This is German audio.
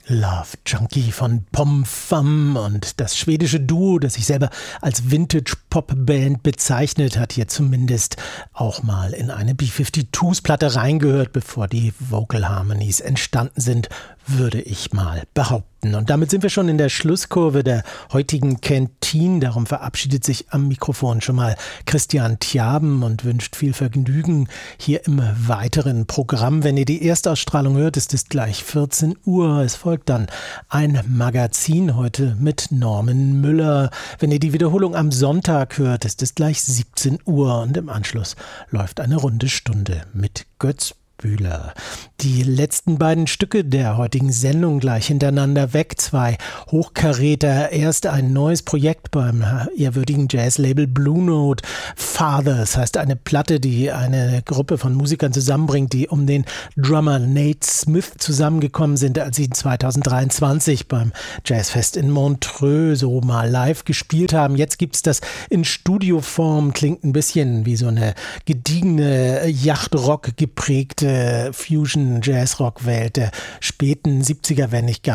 Love Junkie von Pom Fam und das schwedische Duo, das sich selber als Vintage-Pop-Band bezeichnet, hat hier zumindest auch mal in eine B-52s-Platte reingehört, bevor die Vocal Harmonies entstanden sind, würde ich mal behaupten. Und damit sind wir schon in der Schlusskurve der heutigen Canteen. Darum verabschiedet sich am Mikrofon schon mal Christian Tjaben und wünscht viel Vergnügen hier im weiteren Programm. Wenn ihr die Erstausstrahlung hört, ist es gleich 14 Uhr. Es folgt dann ein Magazin heute mit Norman Müller. Wenn ihr die Wiederholung am Sonntag hört, ist es gleich 17 Uhr und im Anschluss läuft eine runde Stunde mit Götz Bühler. Die letzten beiden Stücke der heutigen Sendung gleich hintereinander weg. Zwei Hochkaräter. Erst ein neues Projekt beim ehrwürdigen Jazzlabel Blue Note. Fathers heißt eine Platte, die eine Gruppe von Musikern zusammenbringt, die um den Drummer Nate Smith zusammengekommen sind, als sie 2023 beim Jazzfest in Montreux so mal live gespielt haben. Jetzt gibt's das in Studioform. Klingt ein bisschen wie so eine gediegene Yachtrock geprägte Fusion-Jazz-Rock-Welt der späten 70er, wenn nicht gar